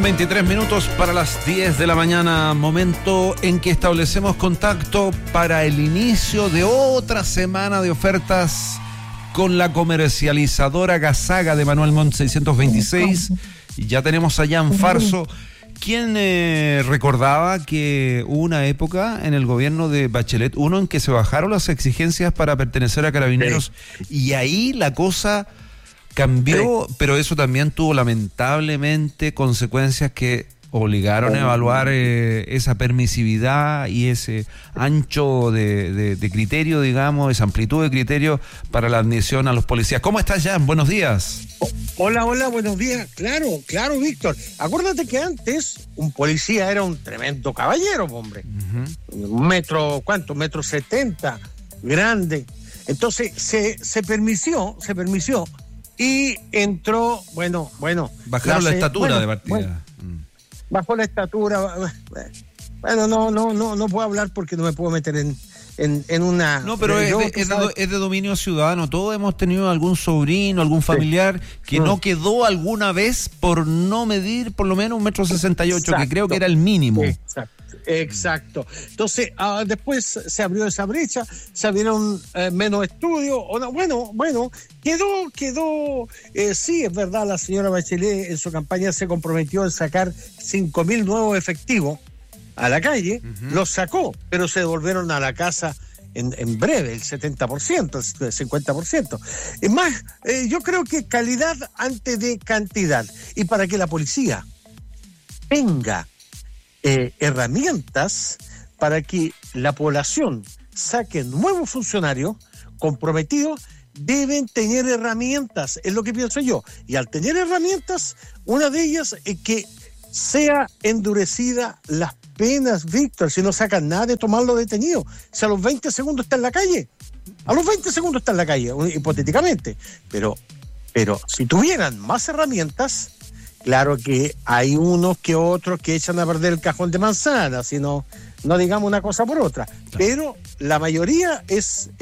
23 minutos para las 10 de la mañana, momento en que establecemos contacto para el inicio de otra semana de ofertas con la comercializadora Gasaga de Manuel Montt 626. Y ya tenemos a Jan Farso, quien recordaba que hubo una época en el gobierno de Bachelet 1 en que se bajaron las exigencias para pertenecer a Carabineros, y ahí la cosa cambió, pero eso también tuvo lamentablemente consecuencias que obligaron a evaluar esa permisividad y ese ancho de criterio, digamos, esa amplitud de criterio para la admisión a los policías. ¿Cómo estás, Jan? Buenos días. Hola, buenos días. Claro, Víctor. Acuérdate que antes un policía era un tremendo caballero, hombre. Un metro, ¿cuánto? 1,70 m, grande. Entonces se permitió y entró, bueno. Bajaron la estatura de partida. Bajó la estatura. Bueno, no puedo hablar porque no me puedo meter en una... No, pero es de dominio ciudadano. Todos hemos tenido algún sobrino, algún familiar que no quedó alguna vez por no medir por lo menos 1,68 m, que creo que era el mínimo. Exacto. Entonces, después se abrió esa brecha, se abrieron menos estudios. Bueno, quedó. Sí, es verdad, la señora Bachelet en su campaña se comprometió a sacar 5.000 nuevos efectivos a la calle. Los sacó, pero se devolvieron a la casa en breve, el 70%, el 50%. Es más, yo creo que calidad antes de cantidad. Y para que la policía tenga herramientas para que la población saque nuevos funcionarios comprometidos, deben tener herramientas, es lo que pienso yo. Y al tener herramientas, una de ellas es que sea endurecida las penas, Víctor. Si no sacan nada de tomarlo detenido, si a los 20 segundos está en la calle, hipotéticamente, pero si tuvieran más herramientas, claro que hay unos que otros que echan a perder el cajón de manzana, si no digamos una cosa por otra. Claro. Pero la mayoría es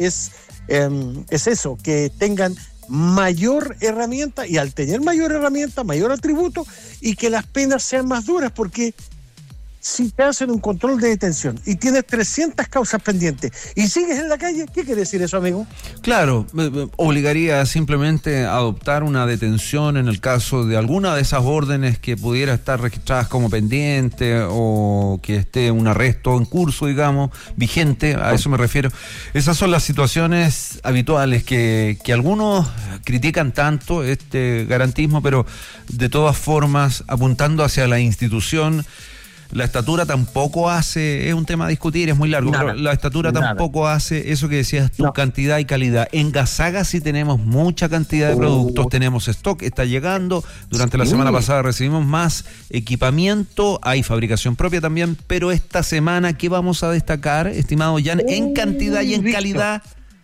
eso, que tengan mayor herramienta, y al tener mayor herramienta, mayor atributo, y que las penas sean más duras, porque si te hacen un control de detención y tienes 300 causas pendientes y sigues en la calle, ¿qué quiere decir eso, amigo? Claro, obligaría simplemente a adoptar una detención en el caso de alguna de esas órdenes que pudiera estar registradas como pendiente, o que esté un arresto en curso, digamos, vigente, a eso me refiero. Esas son las situaciones habituales que algunos critican tanto, este garantismo, pero de todas formas, apuntando hacia la institución. La estatura tampoco hace, es un tema a discutir, es muy largo, pero la estatura tampoco hace eso que decías tú, cantidad y calidad. En Gasaga sí tenemos mucha cantidad de productos, tenemos stock, está llegando. Durante la semana pasada recibimos más equipamiento, hay fabricación propia también, pero esta semana, ¿qué vamos a destacar, estimado Jan, en cantidad y en calidad?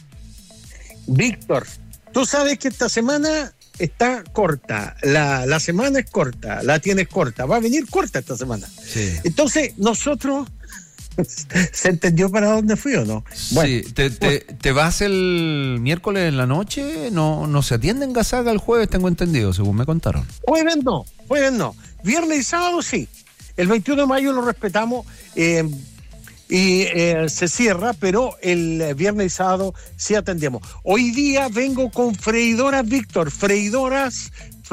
Víctor, tú sabes que esta semana está corta, la semana es corta, la tienes corta, va a venir corta esta semana. Sí. Entonces, nosotros, ¿se entendió para dónde fui o no? Bueno, sí, ¿te vas el miércoles en la noche? No se atiende en Gasaga el jueves, tengo entendido, según me contaron. Jueves no. Viernes y sábado sí. El 21 de mayo lo respetamos, y se cierra, pero el viernes y sábado sí atendemos. Hoy día vengo con freidoras, Víctor, freidoras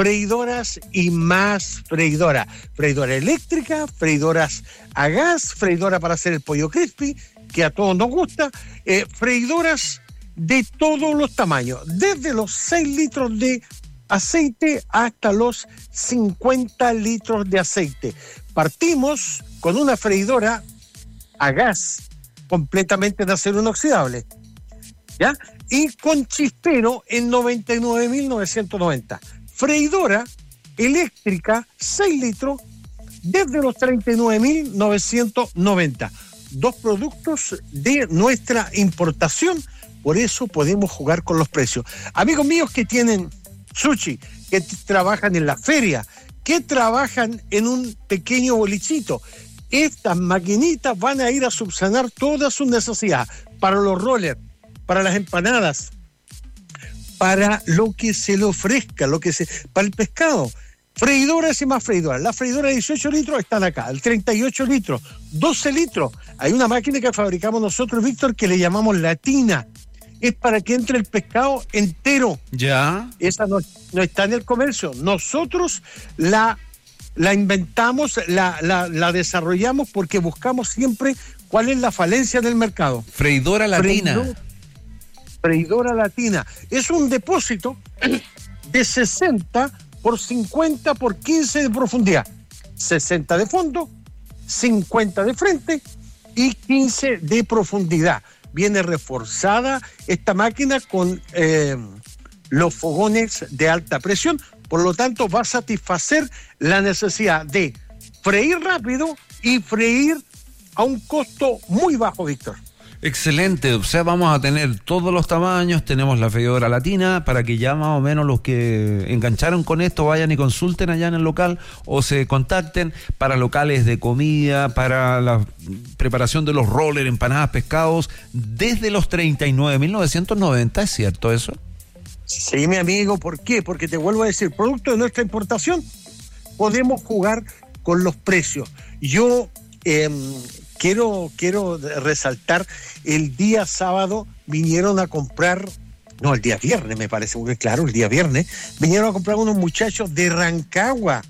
y más freidora eléctrica, freidoras a gas, freidora para hacer el pollo crispy, que a todos nos gusta, freidoras de todos los tamaños, desde los 6 litros de aceite hasta los 50 litros de aceite. Partimos con una freidora a gas, completamente de acero inoxidable, ¿ya? Y con chispero en 99.990. Freidora eléctrica 6 litros desde los 39.990. 2 productos de nuestra importación, por eso podemos jugar con los precios. Amigos míos que tienen sushi, que trabajan en la feria, que trabajan en un pequeño bolichito, estas maquinitas van a ir a subsanar todas sus necesidades, para los rollers, para las empanadas, para lo que se le ofrezca, para el pescado. Freidoras y más freidoras. La freidora de 18 litros están acá, el 38 litros, 12 litros. Hay una máquina que fabricamos nosotros, Víctor, que le llamamos latina. Es para que entre el pescado entero. Ya. Esa no está en el comercio. Nosotros la inventamos, la desarrollamos porque buscamos siempre cuál es la falencia del mercado. Freidora latina. Freidora latina. Es un depósito de 60 por 50 por 15 de profundidad. 60 de fondo, 50 de frente y 15 de profundidad. Viene reforzada esta máquina con los fogones de alta presión, por lo tanto va a satisfacer la necesidad de freír rápido y freír a un costo muy bajo, Víctor. Excelente, o sea, vamos a tener todos los tamaños, tenemos la freidora latina para que ya más o menos los que engancharon con esto vayan y consulten allá en el local o se contacten para locales de comida, para la preparación de los rollers, empanadas, pescados, desde los 39.990, ¿es cierto eso? Sí, mi amigo, ¿por qué? Porque te vuelvo a decir, producto de nuestra importación, podemos jugar con los precios. Yo quiero resaltar, el día sábado vinieron a comprar, no, el día viernes me parece, porque claro, el día viernes, vinieron a comprar unos muchachos de Rancagua.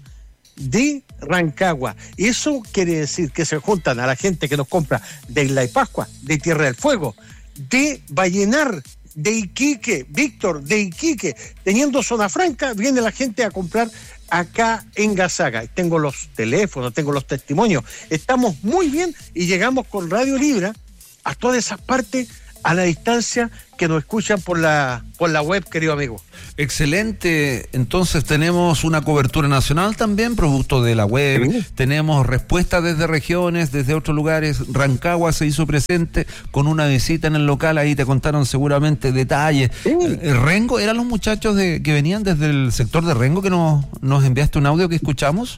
Eso quiere decir que se juntan a la gente que nos compra de Isla y Pascua, de Tierra del Fuego, de Vallenar, de Iquique, Víctor, de Iquique, teniendo zona franca, viene la gente a comprar acá en Gazaga. Tengo los teléfonos, tengo los testimonios, estamos muy bien y llegamos con Radio Libra a todas esas partes a la distancia que nos escuchan por la web, querido amigo. Excelente, entonces tenemos una cobertura nacional también, producto de la web, sí. Tenemos respuestas desde regiones, desde otros lugares. Rancagua se hizo presente con una visita en el local, ahí te contaron seguramente detalles. Sí. Rengo, ¿eran los muchachos que venían desde el sector de Rengo que nos enviaste un audio que escuchamos?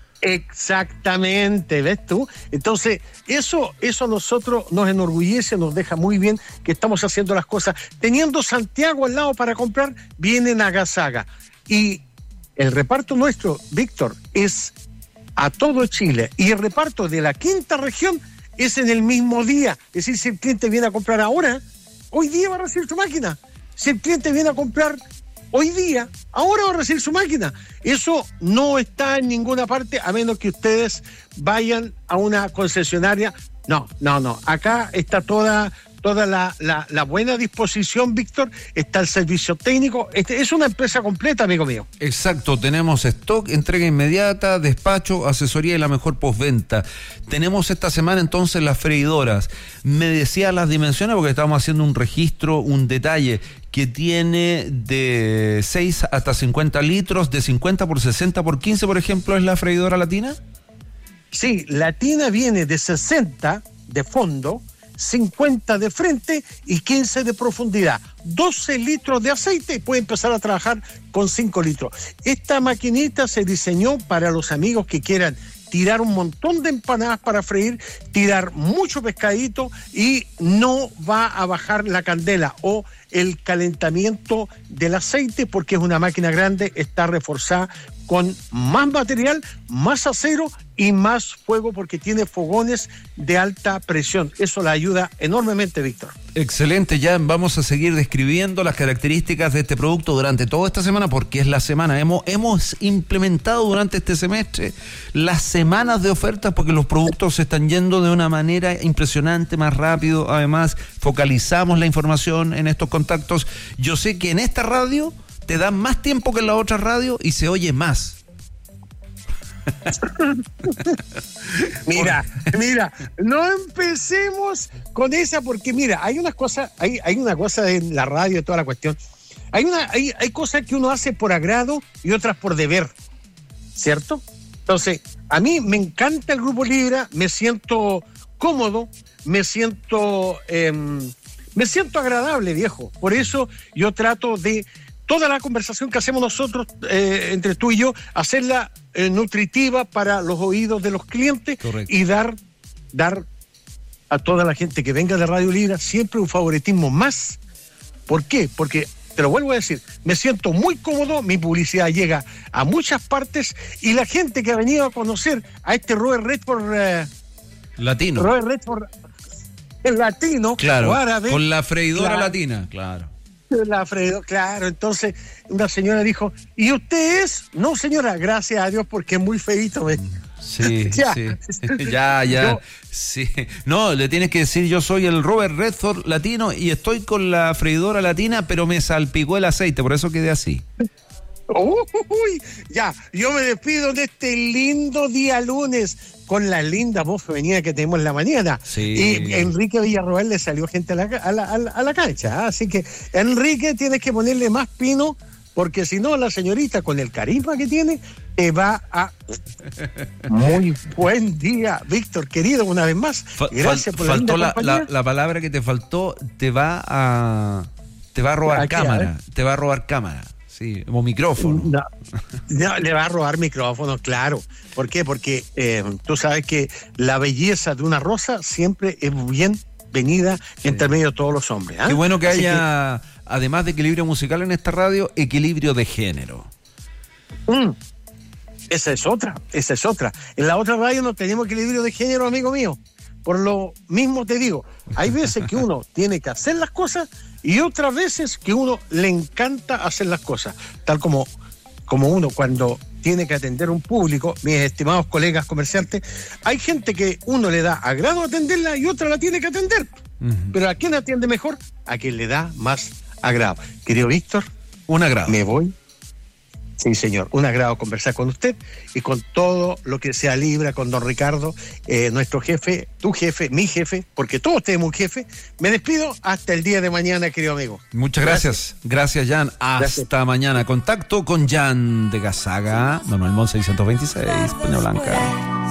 Exactamente, ¿ves tú? Entonces, eso a nosotros nos enorgullece, nos deja muy bien que estamos haciendo las cosas. Teniendo Santiago al lado para comprar, vienen a Gazaga. Y el reparto nuestro, Víctor, es a todo Chile. Y el reparto de la quinta región es en el mismo día. Es decir, si el cliente viene a comprar ahora, hoy día va a recibir su máquina. Si el cliente viene a comprar hoy día, ahora va a recibir su máquina. Eso no está en ninguna parte, a menos que ustedes vayan a una concesionaria. No. Acá está toda la buena disposición, Víctor. Está el servicio técnico. Es una empresa completa, amigo mío. Exacto, tenemos stock, entrega inmediata, despacho, asesoría y la mejor postventa. Tenemos esta semana entonces las freidoras. Me decía las dimensiones porque estábamos haciendo un registro, un detalle que tiene de 6 hasta 50 litros, de 50 por 60 por 15, por ejemplo, ¿es la freidora latina? Sí, latina viene de 60 de fondo, 50 de frente y 15 de profundidad. 12 litros de aceite y puede empezar a trabajar con 5 litros. Esta maquinita se diseñó para los amigos que quieran tirar un montón de empanadas para freír, tirar mucho pescadito y no va a bajar la candela o el calentamiento del aceite porque es una máquina grande, está reforzada con más material, más acero y más fuego porque tiene fogones de alta presión. Eso la ayuda enormemente, Víctor. Excelente, ya vamos a seguir describiendo las características de este producto durante toda esta semana porque es la semana. Hemos implementado durante este semestre las semanas de ofertas porque los productos se están yendo de una manera impresionante, más rápido. Además, focalizamos la información en estos contactos. Yo sé que en esta radio te dan más tiempo que en la otra radio y se oye más. Mira, no empecemos con esa porque mira, hay una cosa en la radio y toda la cuestión. Hay cosas que uno hace por agrado y otras por deber, ¿cierto? Entonces, a mí me encanta el Grupo Libra, me siento cómodo, me siento agradable, viejo. Por eso yo trato de toda la conversación que hacemos nosotros entre tú y yo, hacerla nutritiva para los oídos de los clientes. Correcto. Y dar a toda la gente que venga de Radio Libra siempre un favoritismo más. ¿Por qué? Porque te lo vuelvo a decir, me siento muy cómodo, mi publicidad llega a muchas partes y la gente que ha venido a conocer a este Robert Redford latino. Robert Redford el latino, claro, o árabe, con la freidora claro, latina, claro. Claro, entonces una señora dijo, ¿y usted es? No, señora, gracias a Dios porque es muy feíto. Sí, ya. Sí. Ya. Sí. No, le tienes que decir, yo soy el Robert Redford latino y estoy con la freidora latina, pero me salpicó el aceite, por eso quedé así. Uy, ya, yo me despido de este lindo día lunes con la linda voz femenina que tenemos en la mañana. Sí. Y Enrique Villarroel le salió gente a la cancha, ¿eh? Así que Enrique, tienes que ponerle más pino, porque si no la señorita con el carisma que tiene te va a... Muy buen día, Víctor, querido, una vez más. Gracias por faltó la palabra que te faltó, te va a robar cámara, te va a robar cámara. Sí, o micrófono. No, le va a robar micrófono, claro. ¿Por qué? Porque tú sabes que la belleza de una rosa siempre es bienvenida entre medio de todos los hombres. ¿Eh? Qué bueno que haya, además de equilibrio musical en esta radio, equilibrio de género. Esa es otra. En la otra radio no tenemos equilibrio de género, amigo mío. Por lo mismo te digo, hay veces que uno tiene que hacer las cosas y otras veces que uno le encanta hacer las cosas, tal como uno cuando tiene que atender un público, mis estimados colegas comerciantes, hay gente que uno le da agrado atenderla y otra la tiene que atender. Pero ¿a quién atiende mejor? A quien le da más agrado. Querido Víctor, un agrado. Me voy. Sí, señor, un agrado conversar con usted y con todo lo que sea Libra, con don Ricardo, nuestro jefe, tu jefe, mi jefe, porque todos tenemos un jefe. Me despido hasta el día de mañana, querido amigo. Muchas gracias. Gracias, Jan. Hasta mañana. Contacto con Jan de Gazaga, Manuel Montt 626, Peña Blanca.